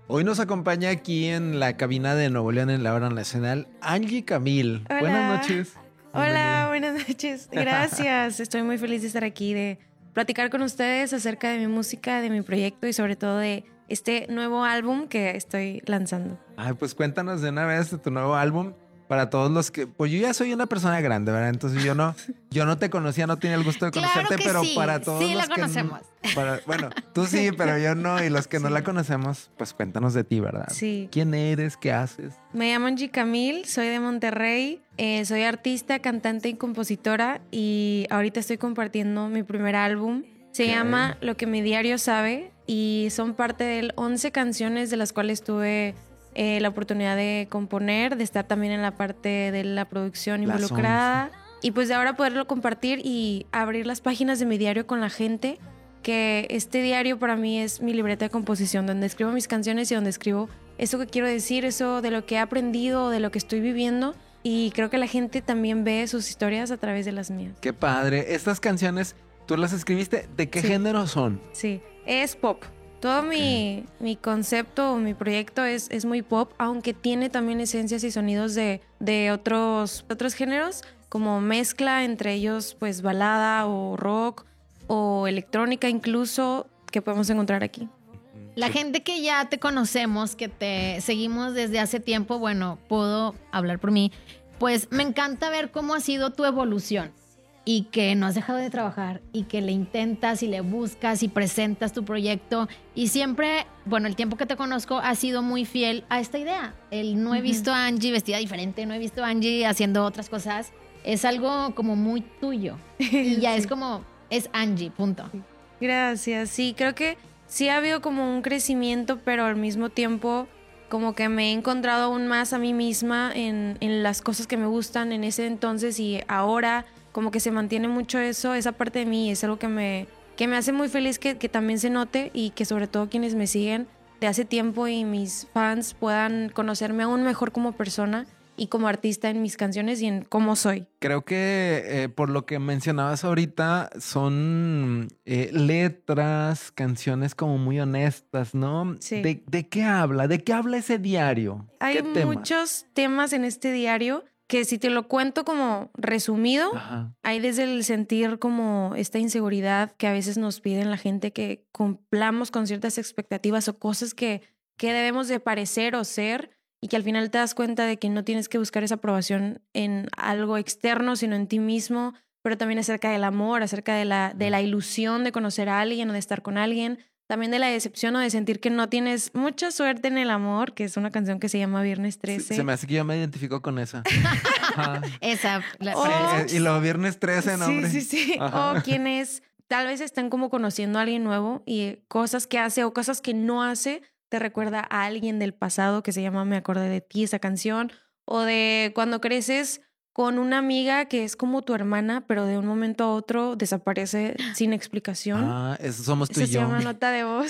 Hoy nos acompaña aquí en la cabina de Nuevo León en la hora nacional Angie Camil. Hola. Buenas noches. Hola, buenas noches. Gracias. Estoy muy feliz de estar aquí, de platicar con ustedes acerca de mi música, de mi proyecto y sobre todo de este nuevo álbum que estoy lanzando. Ay, pues cuéntanos de una vez de tu nuevo álbum para todos los que... Pues yo ya soy una persona grande, ¿verdad? Entonces yo no te conocía, no tenía el gusto de conocerte, Claro que pero sí, para todos sí los la conocemos. Bueno, tú sí, pero yo no. Y los que no la conocemos, pues cuéntanos de ti, ¿verdad? Sí. ¿Quién eres? ¿Qué haces? Me llamo Angie Camil, soy de Monterrey, soy artista, cantante y compositora y ahorita estoy compartiendo mi primer álbum. Se llama Lo que mi diario sabe y son parte de 11 canciones de las cuales tuve la oportunidad de componer, de estar también en la parte de la producción involucrada y pues de ahora poderlo compartir y abrir las páginas de mi diario con la gente, que este diario para mí es mi libreta de composición, donde escribo mis canciones y donde escribo eso que quiero decir, eso de lo que he aprendido, de lo que estoy viviendo, y creo que la gente también ve sus historias a través de las mías. Qué padre. Estas canciones, ¿tú las escribiste? ¿De qué género son? Sí, es pop. Todo mi concepto, mi proyecto es muy pop, aunque tiene también esencias y sonidos de otros géneros, como mezcla entre ellos pues balada o rock o electrónica incluso, que podemos encontrar aquí. La gente que ya te conocemos, que te seguimos desde hace tiempo, bueno, puedo hablar por mí, pues me encanta ver cómo ha sido tu evolución y que no has dejado de trabajar y que le intentas y le buscas y presentas tu proyecto y siempre, bueno, el tiempo que te conozco has sido muy fiel a esta idea. No he visto a Angie vestida diferente, no he visto a Angie haciendo otras cosas, es algo como muy tuyo y ya es como, es Angie, punto. Gracias, sí, creo que sí ha habido como un crecimiento, pero al mismo tiempo como que me he encontrado aún más a mí misma en las cosas que me gustan en ese entonces y ahora como que se mantiene mucho eso, esa parte de mí, es algo que me hace muy feliz que también se note y que sobre todo quienes me siguen de hace tiempo y mis fans puedan conocerme aún mejor como persona y como artista en mis canciones y en cómo soy. Creo que por lo que mencionabas ahorita son letras, canciones como muy honestas, ¿no? Sí. ¿De qué habla? ¿De qué habla ese diario? Hay ¿Qué temas? muchos temas en este diario que si te lo cuento como resumido, hay desde el sentir como esta inseguridad que a veces nos piden la gente que cumplamos con ciertas expectativas o cosas que debemos de parecer o ser y que al final te das cuenta de que no tienes que buscar esa aprobación en algo externo, sino en ti mismo, pero también acerca del amor, acerca de la ilusión de conocer a alguien o de estar con alguien. También de la decepción o de sentir que no tienes mucha suerte en el amor, que es una canción que se llama Viernes 13. Se me hace que yo me identifico con esa. Esa. Y luego Viernes 13, ¿no? Hombre? Sí. O quienes tal vez están como conociendo a alguien nuevo y cosas que hace o cosas que no hace te recuerda a alguien del pasado, que se llama Me acordé de ti, esa canción. O de cuando creces con una amiga que es como tu hermana, pero de un momento a otro desaparece sin explicación. Eso somos tú y yo. Se llama Nota de Voz.